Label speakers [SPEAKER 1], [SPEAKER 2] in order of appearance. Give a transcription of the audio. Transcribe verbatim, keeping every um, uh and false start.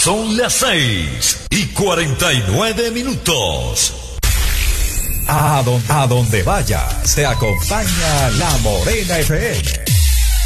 [SPEAKER 1] Son las seis y cuarenta y nueve minutos.
[SPEAKER 2] A donde, a donde vaya, te acompaña La Morena F M.